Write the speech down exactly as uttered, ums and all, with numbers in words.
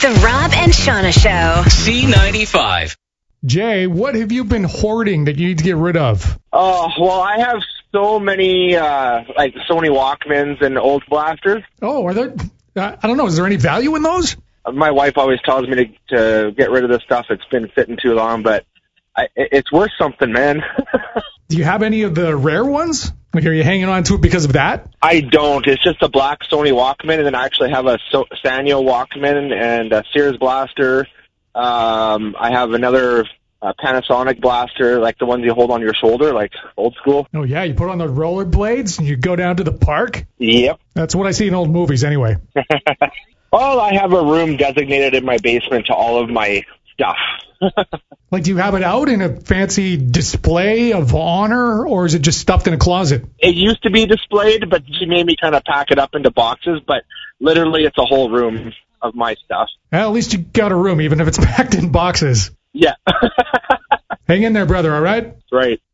The Rob and Shauna Show. C ninety-five. Jay, what have you been hoarding that you need to get rid of? Oh, well, I have so many, uh, like, Sony Walkmans and old blasters. Oh, are there, uh, I don't know, is there any value in those? My wife always tells me to, to get rid of this stuff. It's been sitting too long, but I, it's worth something, man. Do you have any of the rare ones? Like, are you hanging on to it because of that? I don't. It's just a black Sony Walkman, and then I actually have a so- Sanyo Walkman and a Sears blaster. Um, I have another uh, Panasonic blaster, like the ones you hold on your shoulder, like old school. Oh, yeah, you put on the rollerblades and you go down to the park? Yep. That's what I see in old movies anyway. Well, I have a room designated in my basement to all of my stuff. Like, do you have it out in a fancy display of honor, or is it just stuffed in a closet? It used to be displayed, but she made me kind of pack it up into boxes, but literally it's a whole room of my stuff. Well, at least you got a room, even if it's packed in boxes. Yeah. Hang in there, brother, all right? Right.